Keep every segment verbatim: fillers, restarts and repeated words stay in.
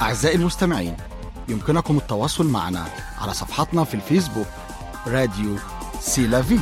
أعزائي المستمعين، يمكنكم التواصل معنا على صفحتنا في الفيسبوك راديو سيلافي.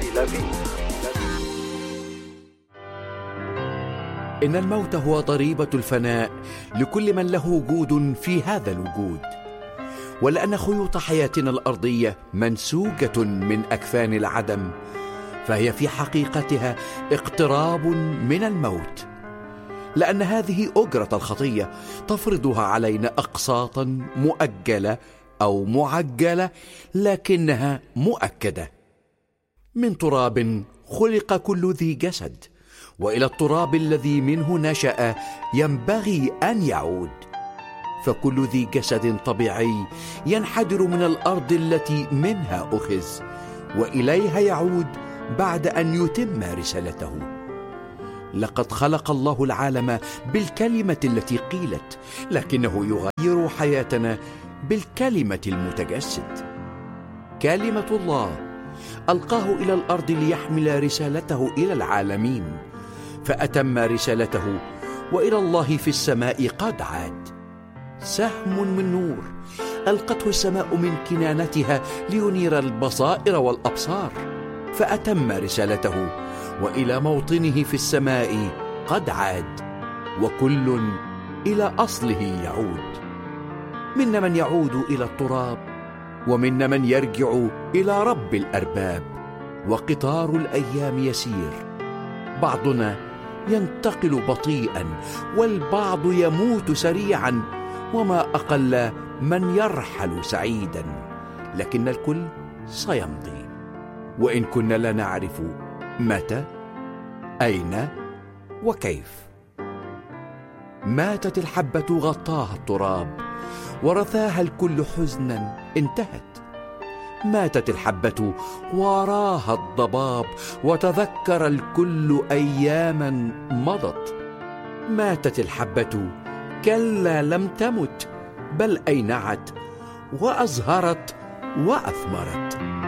إن الموت هو ضريبة الفناء لكل من له وجود في هذا الوجود، ولأن خيوط حياتنا الأرضية منسوجة من أكفان العدم، فهي في حقيقتها اقتراب من الموت، لأن هذه أجرة الخطية تفرضها علينا أقساطا مؤجلة أو معجلة، لكنها مؤكدة. من تراب خلق كل ذي جسد، وإلى التراب الذي منه نشأ ينبغي أن يعود. فكل ذي جسد طبيعي ينحدر من الأرض التي منها أخذ، وإليها يعود بعد أن يتم رسالته. لقد خلق الله العالم بالكلمة التي قيلت، لكنه يغير حياتنا بالكلمة المتجسد. كلمة الله ألقاه إلى الأرض ليحمل رسالته إلى العالمين، فأتم رسالته، وإلى الله في السماء قد عاد. سهم من نور ألقته السماء من كنانتها لينير البصائر والأبصار، فأتم رسالته، وإلى موطنه في السماء قد عاد. وكل إلى أصله يعود. منا من يعود إلى التراب، ومنا من يرجع إلى رب الأرباب. وقطار الأيام يسير، بعضنا ينتقل بطيئا، والبعض يموت سريعا، وما أقل من يرحل سعيدا، لكن الكل سيمضي، وإن كنا لا نعرف متى، أين، وكيف. ماتت الحبة غطاها التراب، ورثاها الكل حزنا انتهت. ماتت الحبة وراها الضباب، وتذكر الكل أياما مضت. ماتت الحبة كلا لم تمت، بل أينعت وأزهرت وأثمرت.